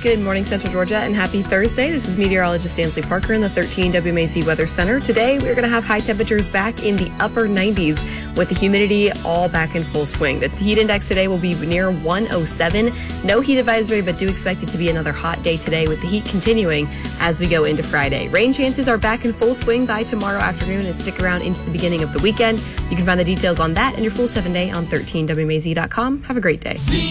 Good morning, Central Georgia, and happy Thursday. This is meteorologist Ansley Parker in the 13 WMAZ Weather Center. Today, we're going to have high temperatures back in the upper 90s with the humidity all back in full swing. The heat index today will be near 107. No heat advisory, but do expect it to be another hot day today with the heat continuing as we go into Friday. Rain chances are back in full swing by tomorrow afternoon and stick around into the beginning of the weekend. You can find the details on that and your full 7-day on 13WMAZ.com. Have a great day.